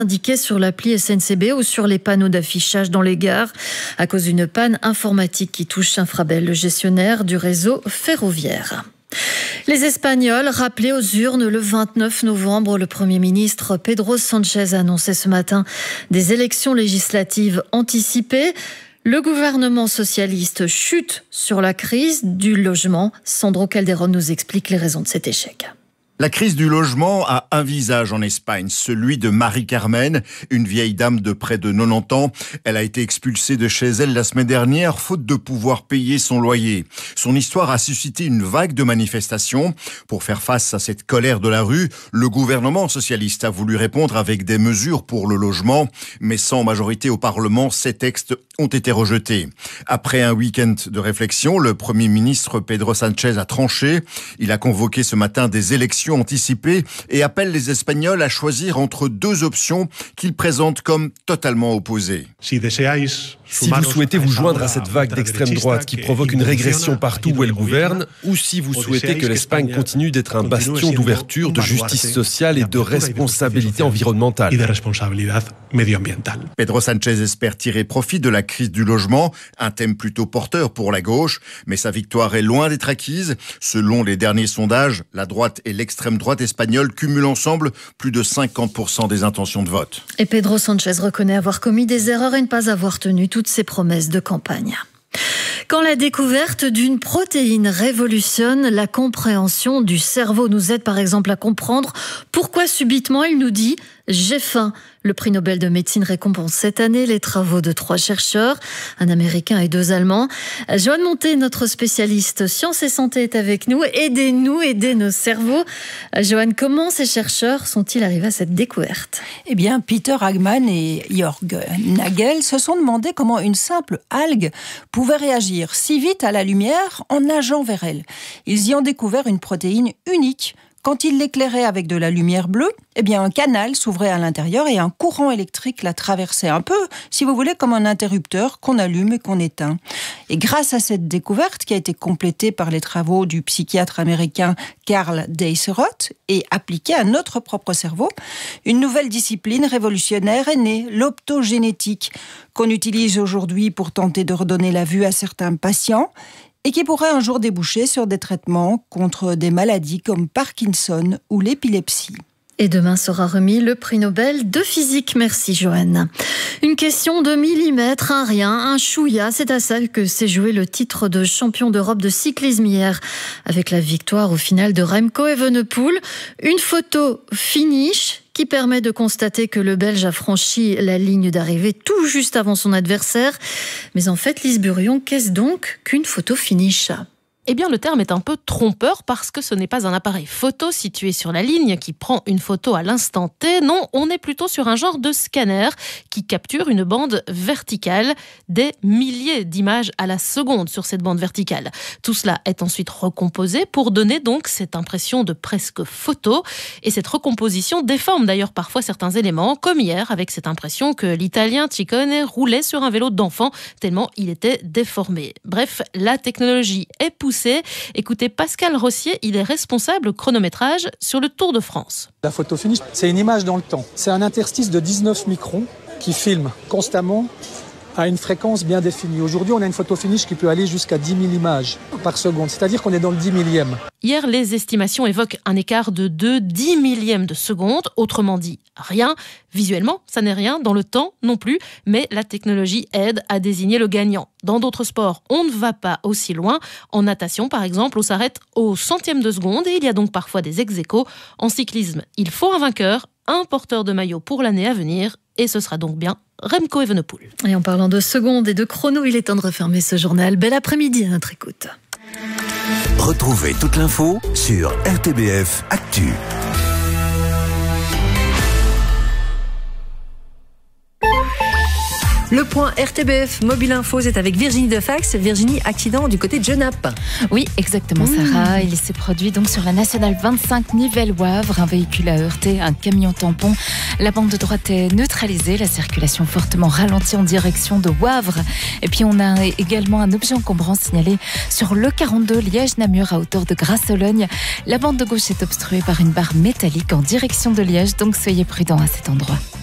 indiqué sur l'appli SNCB ou sur les panneaux d'affichage dans les gares à cause d'une panne informatique qui touche Infrabel, le gestionnaire du réseau ferroviaire. Les Espagnols rappelés aux urnes le 29 novembre, le Premier ministre Pedro Sánchez a annoncé ce matin des élections législatives anticipées. Le gouvernement socialiste chute sur la crise du logement. Sandro Calderón nous explique les raisons de cet échec. La crise du logement a un visage en Espagne, celui de Marie-Carmen, une vieille dame de près de 90 ans. Elle a été expulsée de chez elle la semaine dernière, faute de pouvoir payer son loyer. Son histoire a suscité une vague de manifestations. Pour faire face à cette colère de la rue, le gouvernement socialiste a voulu répondre avec des mesures pour le logement, mais sans majorité au Parlement, ces textes ont été rejetés. Après un week-end de réflexion, le Premier ministre Pedro Sánchez a tranché. Il a convoqué ce matin des élections anticipées et appelle les Espagnols à choisir entre deux options qu'il présente comme totalement opposées. Si vous souhaitez vous joindre à cette vague d'extrême droite qui provoque une régression partout où elle gouverne, ou si vous souhaitez que l'Espagne continue d'être un bastion d'ouverture, de justice sociale et de responsabilité environnementale. Pedro Sánchez espère tirer profit de la crise du logement, un thème plutôt porteur pour la gauche, mais sa victoire est loin d'être acquise. Selon les derniers sondages, la droite et l'extrême droite espagnole cumulent ensemble plus de 50% des intentions de vote. Et Pedro Sánchez reconnaît avoir commis des erreurs et ne pas avoir tenu toutes ses promesses de campagne. Quand la découverte d'une protéine révolutionne la compréhension du cerveau, nous aide par exemple à comprendre pourquoi subitement il nous dit « j'ai faim ». Le prix Nobel de médecine récompense cette année les travaux de 3 chercheurs, un Américain et 2 Allemands. Joanne Monté, notre spécialiste sciences et santé, est avec nous. Aidez-nous, aidez nos cerveaux. Joanne, comment ces chercheurs sont-ils arrivés à cette découverte ? Eh bien, Peter Hagmann et Jörg Nagel se sont demandé comment une simple algue pouvait réagir si vite à la lumière en nageant vers elle. Ils y ont découvert une protéine unique. Quand il l'éclairait avec de la lumière bleue, eh bien un canal s'ouvrait à l'intérieur et un courant électrique la traversait, un peu, si vous voulez, comme un interrupteur qu'on allume et qu'on éteint. Et grâce à cette découverte, qui a été complétée par les travaux du psychiatre américain Karl Deisseroth et appliquée à notre propre cerveau, une nouvelle discipline révolutionnaire est née, l'optogénétique, qu'on utilise aujourd'hui pour tenter de redonner la vue à certains patients, et qui pourrait un jour déboucher sur des traitements contre des maladies comme Parkinson ou l'épilepsie. Et demain sera remis le prix Nobel de physique. Merci Joanne. Une question de millimètre, un rien, un chouïa. C'est à ça que s'est joué le titre de champion d'Europe de cyclisme hier, avec la victoire au final de Remco Evenepoel. Une photo finish qui permet de constater que le Belge a franchi la ligne d'arrivée tout juste avant son adversaire. Mais en fait, Lise Burion, qu'est-ce donc qu'une photo finish ? Eh bien, le terme est un peu trompeur parce que ce n'est pas un appareil photo situé sur la ligne qui prend une photo à l'instant T. Non, on est plutôt sur un genre de scanner qui capture une bande verticale, des milliers d'images à la seconde sur cette bande verticale. Tout cela est ensuite recomposé pour donner donc cette impression de presque photo. Et cette recomposition déforme d'ailleurs parfois certains éléments, comme hier avec cette impression que l'Italien Ciccone roulait sur un vélo d'enfant tellement il était déformé. Bref, la technologie est poussée. Écoutez Pascal Rossier, il est responsable chronométrage sur le Tour de France. La photo finish, c'est une image dans le temps. C'est un interstice de 19 microns qui filme constamment à une fréquence bien définie. Aujourd'hui, on a une photo finish qui peut aller jusqu'à 10 000 images par seconde, c'est-à-dire qu'on est dans le 10 millième. Hier, les estimations évoquent un écart de 10 millièmes de seconde, autrement dit rien. Visuellement, ça n'est rien, dans le temps non plus, mais la technologie aide à désigner le gagnant. Dans d'autres sports, on ne va pas aussi loin. En natation, par exemple, on s'arrête au centième de seconde et il y a donc parfois des ex-aequo. En cyclisme, il faut un vainqueur, un porteur de maillot pour l'année à venir, et ce sera donc bien Remco Evenepoel. Et en parlant de secondes et de chrono, il est temps de refermer ce journal. Bel après-midi à notre écoute. Retrouvez toute l'info sur RTBF Actu. Le point RTBF Mobile Info est avec Virginie Defax. Virginie, accident du côté de Genappe. Oui, exactement Sarah. Il s'est produit donc sur la Nationale 25 Nivelles-Wavre. Un véhicule a heurté un camion tampon. La bande de droite est neutralisée. La circulation fortement ralentie en direction de Wavre. Et puis on a également un objet encombrant signalé sur le 42 Liège-Namur à hauteur de Grasse-Sologne. La bande de gauche est obstruée par une barre métallique en direction de Liège. Donc soyez prudents à cet endroit.